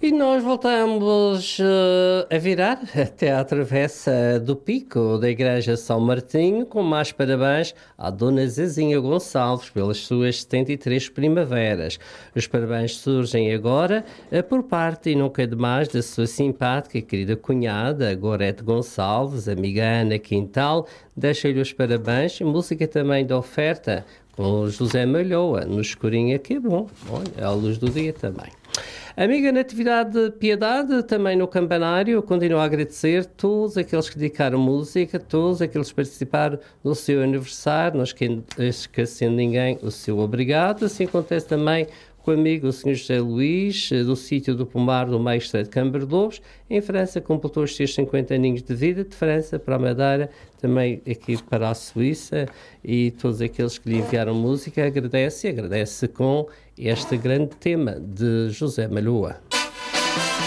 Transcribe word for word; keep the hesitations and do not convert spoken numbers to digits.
E nós voltamos eh, a virar até à travessa do Pico da Igreja São Martinho, com mais parabéns à Dona Zezinha Gonçalves pelas suas setenta e três primaveras. Os parabéns surgem agora eh, por parte, e nunca é demais, da sua simpática e querida cunhada, Gorete Gonçalves, amiga Ana Quintal. Deixa-lhe os parabéns, música também da oferta com José Malhoa, no escurinho, que é bom, olha, à luz do dia também. Amiga Natividade Piedade, também no campanário, continuo a agradecer todos aqueles que dedicaram música, todos aqueles que participaram no seu aniversário, não esquecendo ninguém o seu obrigado. Assim acontece também com o amigo o senhor José Luís, do sítio do Pomar do Meio Estreito de Camberdouros. Em França completou os seus cinquenta aninhos de vida, de França para a Madeira, também aqui para a Suíça, e todos aqueles que lhe enviaram música agradece e agradece com este grande tema de José Malhoa.